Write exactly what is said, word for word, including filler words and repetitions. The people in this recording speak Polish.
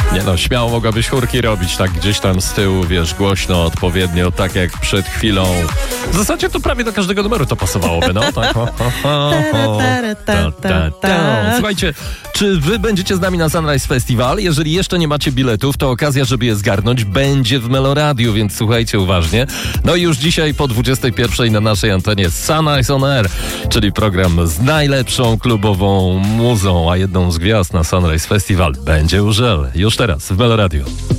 Nie no, śmiało mogłabyś chórki robić tak gdzieś tam z tyłu, wiesz, głośno, odpowiednio, tak jak przed chwilą. W zasadzie to prawie do każdego numeru to pasowałoby, no tak. Ho, ho, ho, ho. Ta, ta, ta. Słuchajcie, czy wy będziecie z nami na Sunrise Festival? Jeżeli jeszcze nie macie biletów, to okazja, żeby je zgarnąć, będzie w Meloradiu, więc słuchajcie uważnie. No i już dzisiaj po dwudziestej pierwszej na naszej antenie Sunrise on Air, czyli program z najlepszą klubową muzą, a jedną z gwiazd na Sunrise Festival będzie Urzel. Już teraz w Meloradiu.